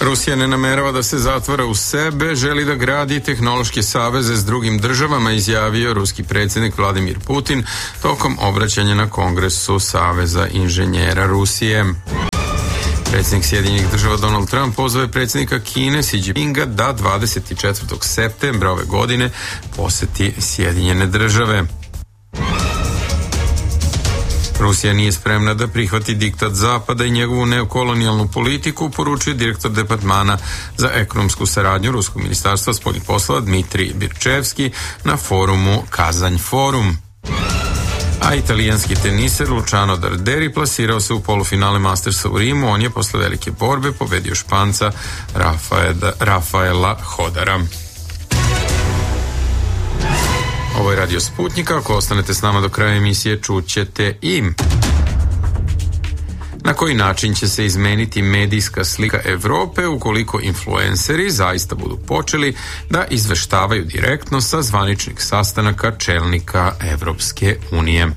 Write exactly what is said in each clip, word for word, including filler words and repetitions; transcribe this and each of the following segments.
Rusija ne namerava da se zatvara u sebe, želi da gradi tehnološke saveze s drugim državama, izjavio ruski predsjednik Vladimir Putin tokom obraćanja na Kongresu Saveza inženjera Rusije. Predsjednik Sjedinjenih država Donald Trump pozvao je predsjednika Kine Xi Jinpinga da dvadeset četvrtog septembra ove godine poseti Sjedinjene države. Rusija nije spremna da prihvati diktat Zapada i njegovu neokolonijalnu politiku, poručuje direktor departmana za ekonomsku saradnju Ruskog ministarstva spoljnih poslova Dmitrij Birčevski na forumu Kazanj forum. A italijanski teniser Luciano Darderi plasirao se u polufinale Mastersa u Rimu. On je posle velike borbe pobedio Španca Rafaela, Rafaela Hodara. Ovo je Radio Sputnik. Ako ostanete s nama do kraja emisije, čućete i na koji način će se izmeniti medijska slika Evrope ukoliko influenceri zaista budu počeli da izveštavaju direktno sa zvaničnih sastanaka čelnika Evropske unije.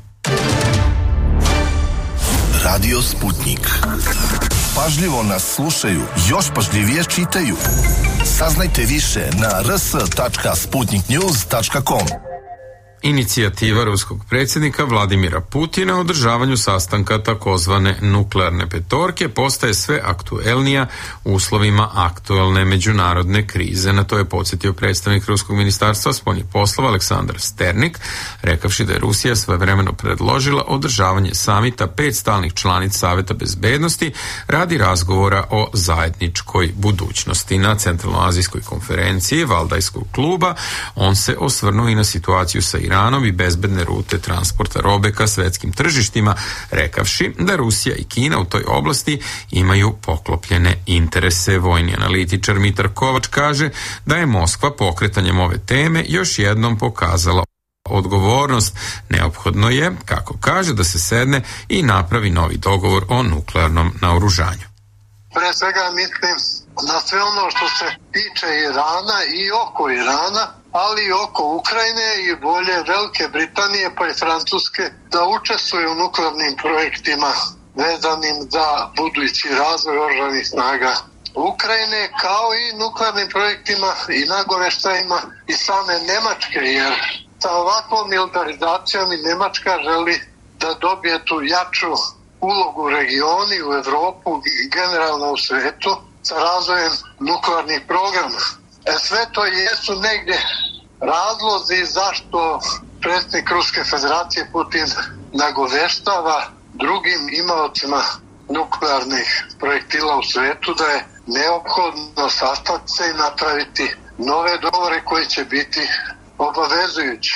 Radio Sputnik. Pažljivo nas slušaju, još pažljivije čitaju. Saznajte više na r s tačka sputnik news tačka com. Inicijativa ruskog predsjednika Vladimira Putina o održavanju sastanka takozvane nuklearne petorke postaje sve aktuelnija u uslovima aktuelne međunarodne krize. Na to je podsjetio predstavnik Ruskog ministarstva spoljnih poslova Aleksandar Sternik, rekavši da je Rusija svojevremeno predložila održavanje samita pet stalnih članica Saveta bezbednosti radi razgovora o zajedničkoj budućnosti. Na Centralnoazijskoj konferenciji Valdajskog kluba on se osvrnuo i na situaciju sa Iranom i bezbedne rute transporta robe ka svetskim tržištima, rekavši da Rusija i Kina u toj oblasti imaju poklopljene interese. Vojni analitičar Mitar Kovač kaže da je Moskva pokretanjem ove teme još jednom pokazala odgovornost. Neophodno je, kako kaže, da se sedne i napravi novi dogovor o nuklearnom naoružanju. Pre svega mislim na sve ono što se tiče Irana i oko Irana, ali i oko Ukrajine i volje Velike Britanije pa i Francuske da učestvuju u nuklearnim projektima vezanim za budući razvoj oružanih snaga Ukrajine, kao i nuklearnim projektima i nagoveštajima i same Nemačke, jer sa ovakvom militarizacijom i Nemačka želi da dobije tu jaču ulogu u regioni, u Evropu i generalno u svetu sa razvojem nuklearnih programa. E sve to jesu negdje razlozi zašto predsjednik Ruske federacije Putin nagoveštava drugim imaocima nuklearnih projektila u svetu da je neophodno sastati se i napraviti nove dogovore koji će biti obavezujući.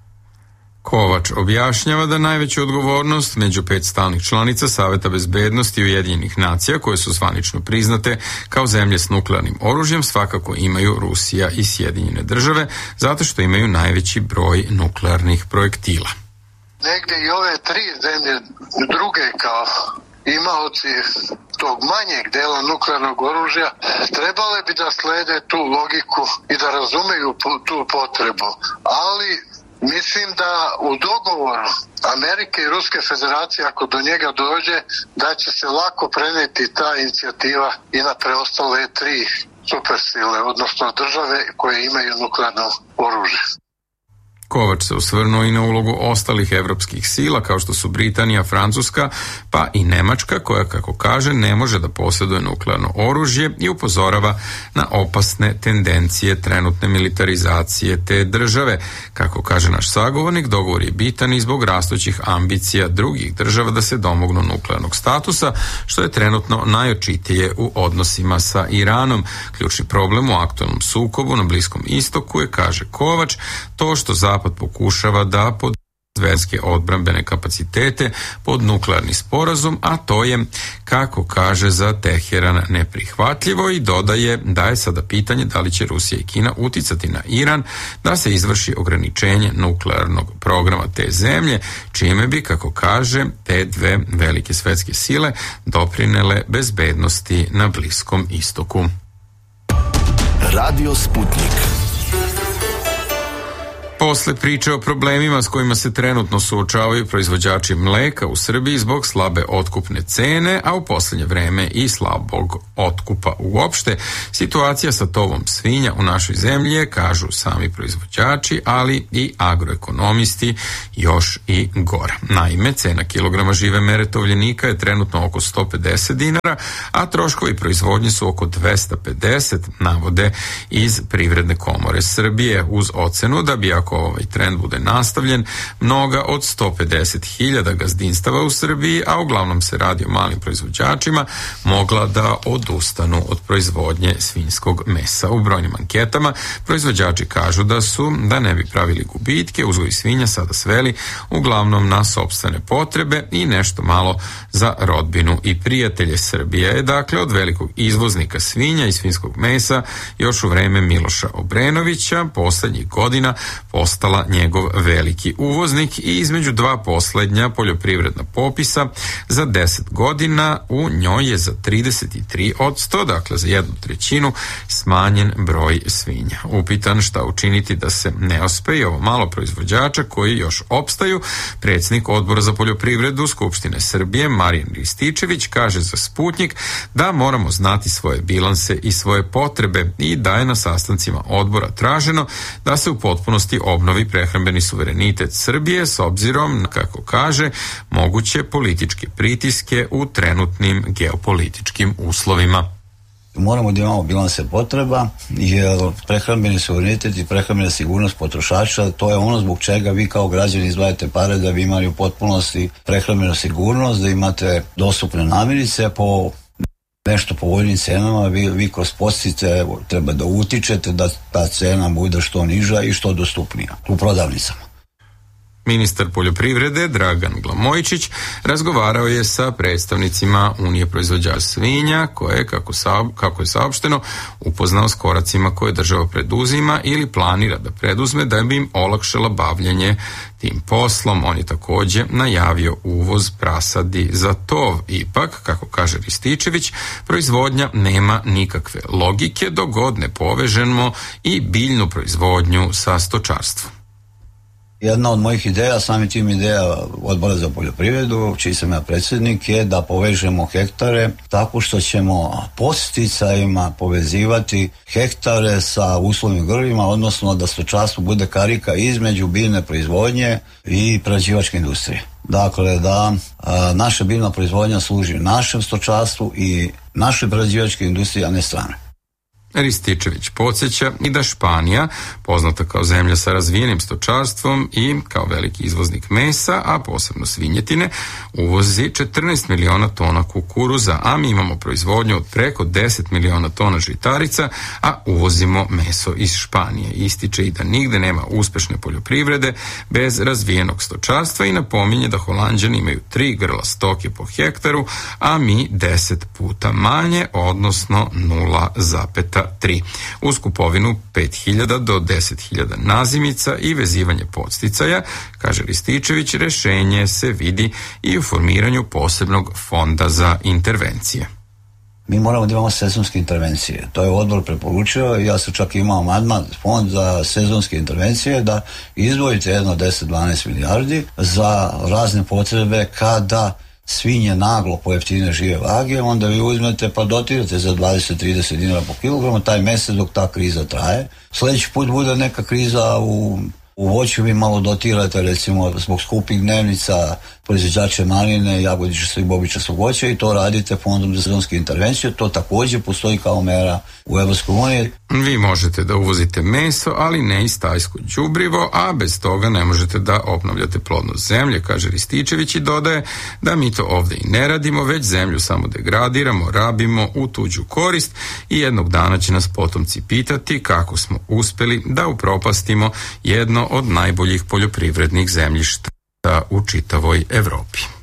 Kovač objašnjava da najveću odgovornost među pet stalnih članica Saveta bezbednosti Ujedinjenih nacija, koje su zvanično priznate kao zemlje s nuklearnim oružjem, svakako imaju Rusija i Sjedinjene države, zato što imaju najveći broj nuklearnih projektila. Negdje i ove tri zemlje druge kao imaoci tog manjeg dela nuklearnog oružja trebale bi da slede tu logiku i da razumeju tu potrebu, ali mislim da u dogovoru Amerike i Ruske federacije, ako do njega dođe, da će se lako preneti ta inicijativa i na preostale tri supersile, odnosno države koje imaju nuklearno oružje. Kovač se osvrnuo i na ulogu ostalih evropskih sila kao što su Britanija, Francuska pa i Nemačka, koja, kako kaže, ne može da posjeduje nuklearno oružje i upozorava na opasne tendencije trenutne militarizacije te države. Kako kaže naš sagovornik, dogovor je bitan i zbog rastućih ambicija drugih država da se domognu nuklearnog statusa, što je trenutno najočitije u odnosima sa Iranom. Ključni problem u aktualnom sukobu na Bliskom istoku je, kaže Kovač, to što Zapad pokušava da pod svetske odbrambene kapacitete pod nuklearni sporazum, a to je, kako kaže, za Teheran neprihvatljivo, i dodaje da je sada pitanje da li će Rusija i Kina uticati na Iran da se izvrši ograničenje nuklearnog programa te zemlje, čime bi, kako kaže, te dve velike svetske sile doprinele bezbednosti na Bliskom istoku. Radio Sputnik. Posle priče o problemima s kojima se trenutno suočavaju proizvođači mleka u Srbiji zbog slabe otkupne cene, a u posljednje vreme i slabog otkupa uopšte, situacija sa tovom svinja u našoj zemlji je, kažu sami proizvođači, ali i agroekonomisti, još i gora. Naime, cena kilograma žive mere tovljenika je trenutno oko sto pedeset dinara, a troškovi proizvodnje su oko dvesta pedeset, navode iz Privredne komore Srbije, uz ocenu da bi ako ovaj trend bude nastavljen, mnoga od sto pedeset hiljada gazdinstava u Srbiji, a uglavnom se radi o malim proizvođačima, mogla da odustanu od proizvodnje svinjskog mesa. U brojnim anketama proizvođači kažu da su, da ne bi pravili gubitke, uzgoj svinja sada sveli uglavnom na sopstvene potrebe i nešto malo za rodbinu i prijatelje. Srbija je dakle od velikog izvoznika svinja i svinjskog mesa još u vreme Miloša Obrenovića poslednjih godina postala njegov veliki uvoznik i između dva poslednja poljoprivredna popisa za deset godina u njoj je za trideset tri odsto, dakle za jednu trećinu, smanjen broj svinja. Upitan šta učiniti da se ne ospe i ovo malo proizvođača koji još opstaju, predsjednik Odbora za poljoprivredu Skupštine Srbije Marijan Rističević kaže za Sputnjik da moramo znati svoje bilanse i svoje potrebe i da je na sastancima odbora traženo da se u potpunosti obnovi prehrambeni suverenitet Srbije s obzirom na, kako kaže, moguće političke pritiske u trenutnim geopolitičkim uslovima. Moramo da imamo bilanse potreba, jer prehrambeni suverenitet i prehrambena sigurnost potrošača, to je ono zbog čega vi kao građani izdvajate pare da bi imali u potpunosti prehrambenu sigurnost, da imate dostupne namirnice po nešto povoljnim cenama, vi, vi kroz podsticaje treba da utičete da ta cena bude što niža i što dostupnija u prodavnicama. Ministar poljoprivrede Dragan Glamojičić razgovarao je sa predstavnicima Unije proizvođača svinja koje, kako, sa, kako je saopšteno, upoznao s koracima koje država preduzima ili planira da preduzme da bi im olakšala bavljenje tim poslom. On je takođe najavio uvoz prasadi za tov. Ipak, kako kaže Rističević, proizvodnja nema nikakve logike dok god ne povežemo i biljnu proizvodnju sa stočarstvom. Jedna od mojih ideja, sami tim ideja Odbora za poljoprivredu, čiji sam ja predsjednik, je da povežemo hektare tako što ćemo podsticajima povezivati hektare sa uslovnim grlima, odnosno da stočarstvo bude karika između biljne proizvodnje i prerađivačke industrije. Dakle, da a, naša biljna proizvodnja služi našem stočarstvu i našoj prerađivačkoj industriji, a ne strane. Rističević podsjeća i da Španija, poznata kao zemlja sa razvijenim stočarstvom i kao veliki izvoznik mesa, a posebno svinjetine, uvozi četrnaest miliona tona kukuruza, a mi imamo proizvodnju od preko deset miliona tona žitarica, a uvozimo meso iz Španije. Ističe i da nigde nema uspešne poljoprivrede bez razvijenog stočarstva i napominje da Holanđani imaju tri grla stoke po hektaru, a mi deset puta manje, odnosno nula zarez tri. Uz kupovinu pet hiljada do deset hiljada nazimica i vezivanje podsticaja, kaže Rističević, rešenje se vidi i u formiranju posebnog fonda za intervencije. Mi moramo da imamo sezonske intervencije. To je odbor preporučio, ja sam čak imao amandman, fond za sezonske intervencije, da izdvojite jedno deset do dvanaest milijardi za razne potrebe kada svinje naglo pojeftine žive vage, onda vi uzmete pa dotirate za dvadeset do trideset dinara po kilogramu taj mesec dok ta kriza traje. Sljedeći put bude neka kriza u, u voću, vi malo dotirate recimo zbog skupih dnevnica proizvođače maline, jagodičastog i bobičastog voća i to radite fondom za sezonske intervencije. To također postoji kao mera u Evropskoj uniji. Vi možete da uvozite meso, ali ne i stajsko đubrivo, a bez toga ne možete da obnavljate plodnost zemlje, kaže Rističević i dodaje da mi to ovde i ne radimo, već zemlju samo degradiramo, rabimo u tuđu korist i jednog dana će nas potomci pitati kako smo uspeli da upropastimo jedno od najboljih poljoprivrednih zemljišta u čitavoj Evropi.